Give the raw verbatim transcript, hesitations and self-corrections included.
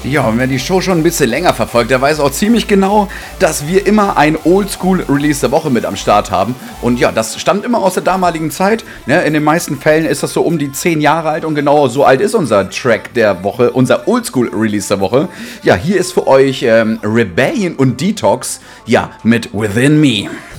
Ja, und wer die Show schon ein bisschen länger verfolgt, der weiß auch ziemlich genau, dass wir immer ein Oldschool-Release der Woche mit am Start haben. Und ja, das stammt immer aus der damaligen Zeit. Ne? In den meisten Fällen ist das so um die zehn Jahre alt und genau so alt ist unser Track der Woche, unser Oldschool-Release der Woche. Ja, hier ist für euch ähm, Rebellion und Detox, ja, mit Within Me.